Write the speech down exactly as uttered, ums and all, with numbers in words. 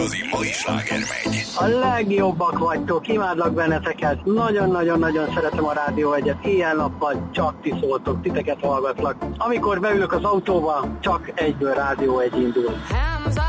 Az mai sláger megy. A legjobbak vagytok, imádlak benneteket. Nagyon-nagyon-nagyon szeretem a Rádió egyet. Éjjel-nappal csak ti szóltok, titeket hallgatlak. Amikor beülök az autóba, csak egyből Rádió egy indul.